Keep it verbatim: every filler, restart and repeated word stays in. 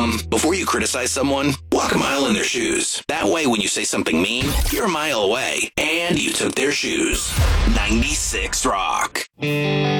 Um, before you criticize someone, walk a mile in their shoes. That way, when you say something mean, you're a mile away, and you took their shoes. ninety-six Rock.